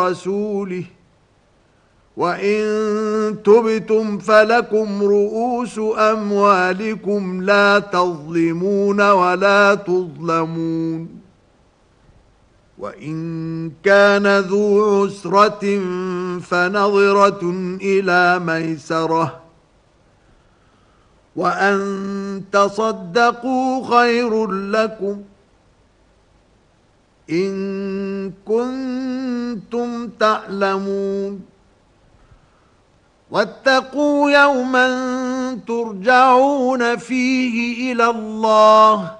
ورسوله، وإن تبتم فلكم رؤوس أموالكم لا تظلمون ولا تظلمون. وإن كان ذو عسرة فنظرة إلى ميسرة، وأن تصدقوا خير لكم إن كنتم تعلمون. واتقوا يوما ترجعون فيه إلى الله،